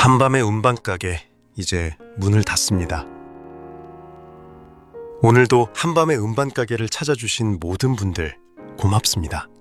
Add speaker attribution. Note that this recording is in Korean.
Speaker 1: 한밤의 운반가게 이제 문을 닫습니다. 오늘도 한밤의 운반가게를 찾아주신 모든 분들 고맙습니다.